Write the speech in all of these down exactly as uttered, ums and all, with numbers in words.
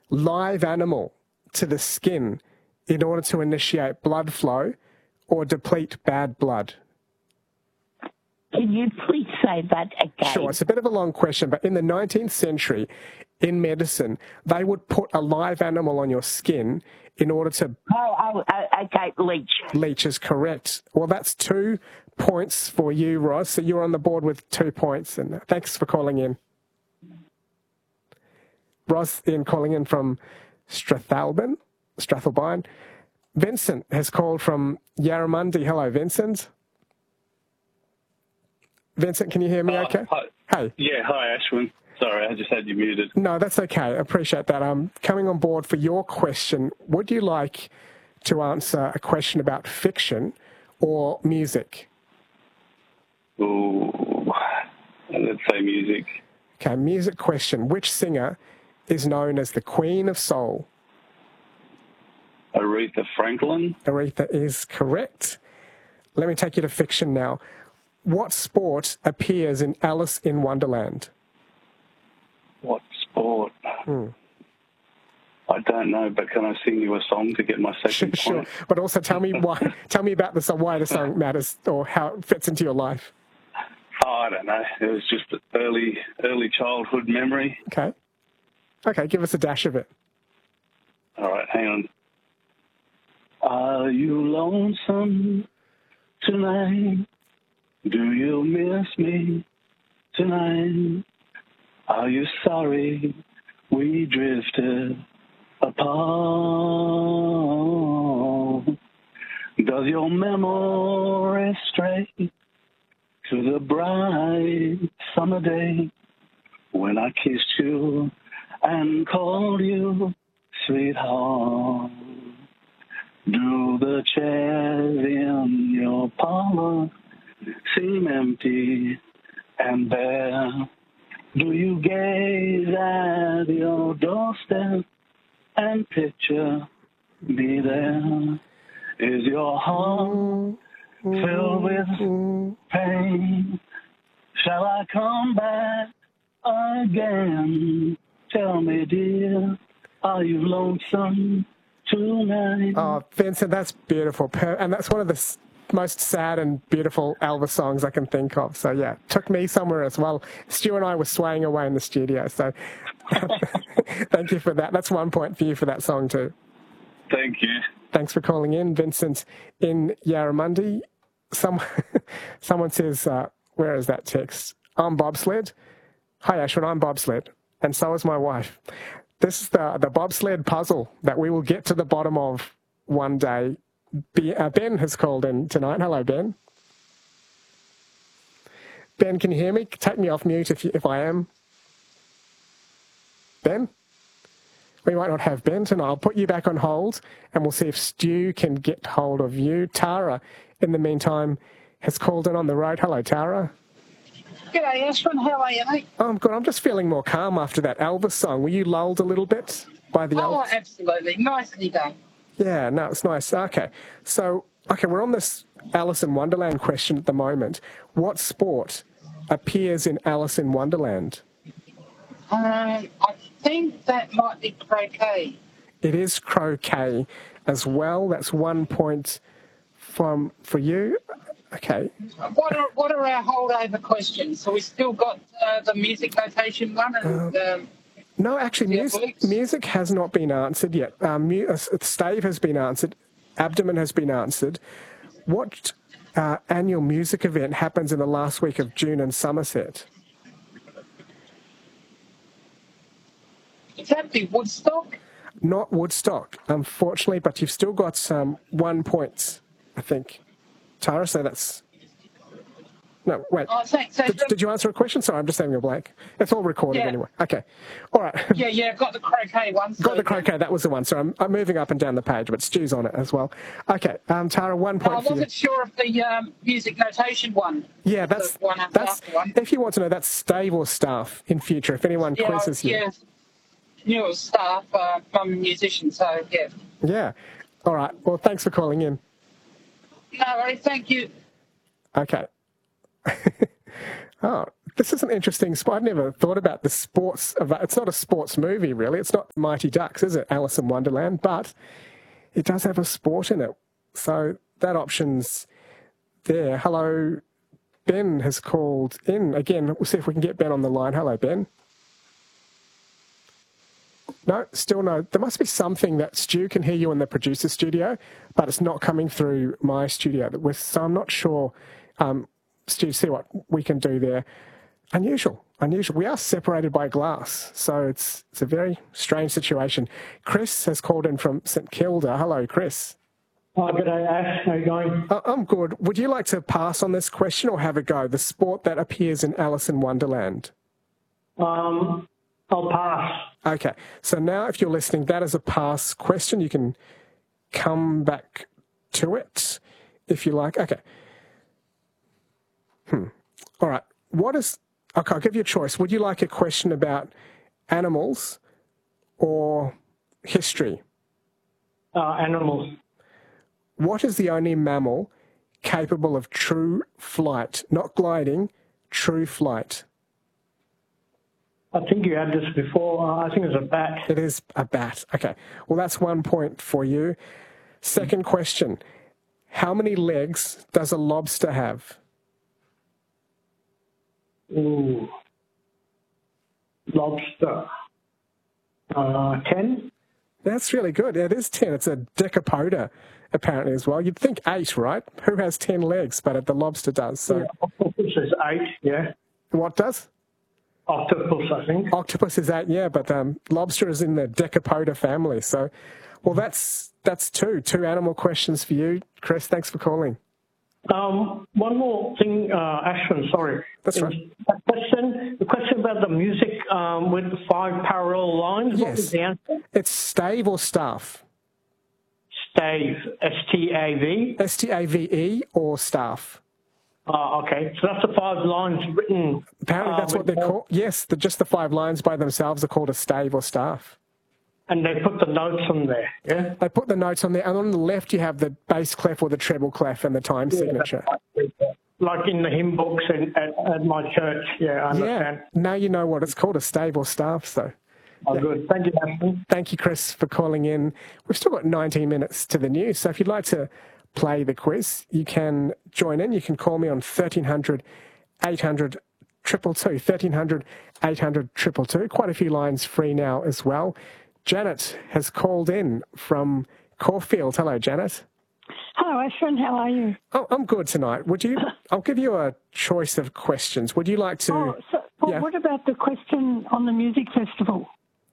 live animal to the skin in order to initiate blood flow or deplete bad blood? Can you please say that again? Sure, it's a bit of a long question, but in the nineteenth century, in medicine, they would put a live animal on your skin in order to... Oh, oh, oh okay, leech. Leech is correct. Well, that's two points for you, Roz. So you're on the board with two points, and thanks for calling in. Roz in calling in from Strathalbyn, Strathalbyn. Vincent has called from Yarramundi. Hello, Vincent. Vincent, can you hear me uh, okay? Hi. Hey. Yeah, hi, Ashwin. Sorry, I just had you muted. No, that's okay. I appreciate that. I'm coming on board for your question. Would you like to answer a question about fiction or music? Ooh, let's say music. Okay, music question. Which singer is known as the Queen of Soul? Aretha Franklin. Aretha is correct. Let me take you to fiction now. What sport appears in Alice in Wonderland? What sport? Hmm. I don't know, but can I sing you a song to get my second Sure, point? but also tell me why. Tell me about the song, why the song matters, or how it fits into your life. Oh, I don't know. It was just an early, early childhood memory. Okay. Okay, give us a dash of it. All right, hang on. Are you lonesome tonight? Do you miss me tonight? Are you sorry we drifted apart? Does your memory stray to the bright summer day when I kissed you and called you sweetheart? Do the chairs in your parlor seem empty and bare? Do you gaze at your doorstep and picture me there? Is your heart filled with pain? Shall I come back again? Tell me, dear, are you lonesome tonight? Oh, Vincent, that's beautiful. And that's one of the most sad and beautiful Elvis songs I can think of. So, yeah, took me somewhere as well. Stu and I were swaying away in the studio. So, thank you for that. That's one point for you for that song, too. Thank you. Thanks for calling in, Vincent in Yarramundi. Some, someone says, uh, where is that text? I'm bobsled. Hi, Ashwin, I'm bobsled. And so is my wife. This is the, the bobsled puzzle that we will get to the bottom of one day. Be, uh, Ben has called in tonight. Hello, Ben. Ben, can you hear me? Take me off mute if, you, if I am. Ben? We might not have Ben tonight. I'll put you back on hold, and we'll see if Stu can get hold of you. Tara, in the meantime, has called in on the road. Hello, Tara. G'day, Ashwin. How are you, mate? Oh, I'm good. I'm just feeling more calm after that Elvis song. Were you lulled a little bit by the Oh, Elvis? absolutely. Nicely done. Yeah, no, it's nice. Okay. So, okay, we're on this Alice in Wonderland question at the moment. What sport appears in Alice in Wonderland? Um, I think that might be croquet. It is croquet as well. That's one point from for you. Okay. What are what are our holdover questions? So we still got uh, the music notation one and... Uh, um, No, actually, music, music has not been answered yet. Um, mu- uh, stave has been answered. Abdomen has been answered. What uh, annual music event happens in the last week of June in Somerset? Does that be Woodstock? Not Woodstock, unfortunately, but you've still got um, one point, I think. Tara, so that's... No, wait. Oh, thanks. So did, did you answer a question? Sorry, I'm just having a blank. It's all recorded yeah. anyway. Okay. All right. Yeah, yeah, got the croquet one. So got the croquet. That was the one. So I'm, I'm moving up and down the page, but Stu's on it as well. Okay. Um, Tara, one point no, I for you. wasn't sure of the um, music notation one. Yeah, that's... The one after that's one. If you want to know, that's stave or staff in future, if anyone yeah, quizzes you. Yeah, knew it was staff. Uh, I'm a musician, so yeah. Yeah. All right. Well, thanks for calling in. No worries. Thank you. Okay. Oh, This is an interesting spot. I'd never thought about the sports of that. It's not a sports movie, really. It's not Mighty Ducks, is it? Alice in Wonderland, but it does have a sport in it. So that option's there. Hello, Ben has called in. Again, we'll see if we can get Ben on the line. Hello, Ben. No, still no. There must be something that Stu can hear you in the producer studio, but it's not coming through my studio. So I'm not sure. Um, Stu, see what we can do there. Unusual, unusual. We are separated by glass, so it's it's a very strange situation. Chris has called in from St Kilda. Hello, Chris. Oh, good day, Ash. How are you going? Uh, I'm good. Would you like to pass on this question or have a go? The sport that appears in Alice in Wonderland. Um, I'll pass. Okay. So now if you're listening, that is a pass question. You can come back to it if you like. Okay. Hmm. All right. What is... Okay, I'll give you a choice. Would you like a question about animals or history? Uh, animals. What is the only mammal capable of true flight? Not gliding, true flight. I think you had this before. Uh, I think it's a bat. It is a bat. Okay. Well, that's one point for you. Second question. How many legs does a lobster have? Ooh. Lobster. Uh, ten? That's really good. It is ten. It's a decapoda, apparently, as well. You'd think eight, right? Who has ten legs? But the lobster does. So, yeah, octopus is eight, yeah. What does? Octopus, I think. Octopus is eight, yeah, but um, lobster is in the decapoda family. So, well, that's that's two. Two animal questions for you, Chris. Thanks for calling. Um, one more thing, uh, Ashwin, sorry. That's right. A question, the question about the music um, with the five parallel lines. Yes. What was the answer? It's stave or staff? Stave, S T A V. S T A V E or staff? Oh, okay. So that's the five lines written. Apparently that's uh, what they're called. Yes, the, just the five lines by themselves are called a stave or staff. And they put the notes on there, yeah? They put the notes on there, and on the left you have the bass clef or the treble clef and the time Yeah, signature. right. Like in the hymn books in, at, at my church, yeah, I understand. Yeah, now you know what it's called, a stave or staff, so. Oh, yeah. Good. Thank you, Ashton. Thank you, Chris, for calling in. We've still got nineteen minutes to the news, so if you'd like to play the quiz, you can join in. You can call me on thirteen hundred, eight hundred, two two two, thirteen hundred, eight hundred, two two two. Quite a few lines free now as well. Janet has called in from Caulfield. Hello, Janet. Hello, Ashwin. How are you? Oh, I'm good tonight. Would you? I'll give you a choice of questions. Would you like to? Oh, so, well, yeah. what about the question on the music festival?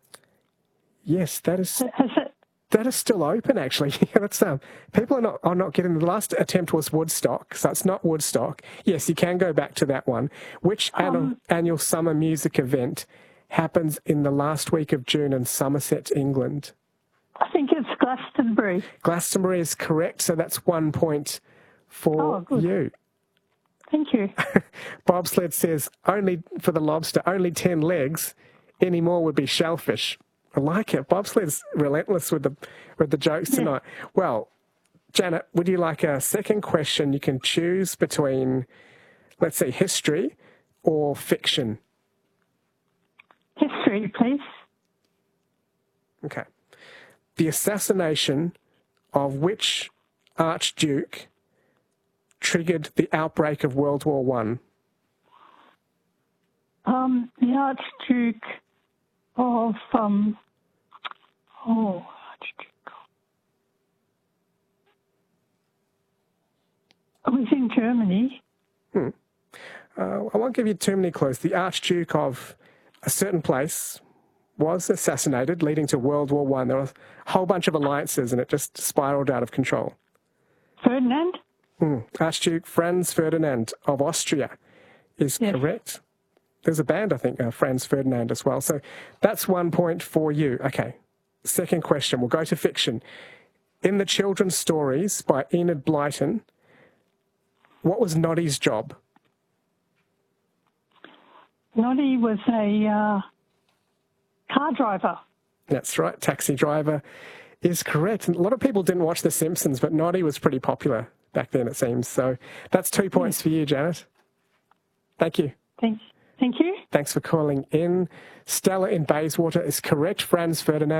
Yes, that is. Has it? That is still open, actually. Yeah, that's um. People are not are not getting. The last attempt was Woodstock, so it's not Woodstock. Yes, you can go back to that one. Which Um, annual, annual summer music event happens in the last week of June in Somerset, England? I think it's Glastonbury. Glastonbury is correct, so that's one point for Oh, good. you. Thank you. Bobsled says only for the lobster, only ten legs. Any more would be shellfish. I like it. Bobsled's relentless with the with the jokes Yeah. tonight. Well, Janet, would you like a second question? You can choose between, let's see, history or fiction. History, please. Okay. The assassination of which Archduke triggered the outbreak of World War One? Um, the Archduke of, um, oh, Archduke. It was in Germany. Hmm. Uh, I won't give you too many clues. The Archduke of a certain place was assassinated, leading to World War One. There was a whole bunch of alliances, and it just spiraled out of control. Ferdinand? Hmm. Archduke Franz Ferdinand of Austria is Yes. correct. There's a band, I think, uh, Franz Ferdinand as well. So that's one point for you. Okay. Second question. We'll go to fiction. In the children's stories by Enid Blyton, what was Noddy's job? Noddy was a uh, car driver. That's right. Taxi driver is correct. And a lot of people didn't watch The Simpsons, but Noddy was pretty popular back then, it seems. So that's two points for you, Janet. Thank you. Thank, Thank you. Thanks for calling in. Stella in Bayswater is correct. Franz Ferdinand